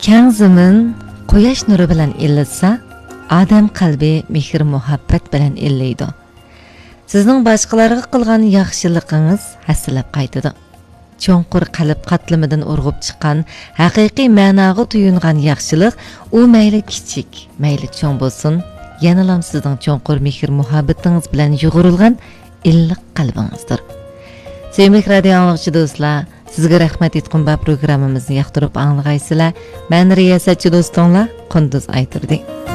kang zamin quyosh nuri bilan illatsa, odam qalbi mehr muhabbat bilan illaydi. Sizning boshqalarga qilgan yaxshiligingiz hasilab qaytadi. Cho'nqur qalb qatlimidan urg'ib chiqqan haqiqiy ma'noga tuyungan yaxshilik u mayli kichik, mayli cho'ng bo'lsin, yanalam sizning cho'nqur mehr muhabbatingiz bilan yug'urilgan illiq qalbingizdir. Sevimli radio anglag'chi do'stlar, sizga rahmat aytqum bu programmamizni yoqtirib anglag'aysizlar. Men riyosatchi do'stinglar Qunduz aytirdik.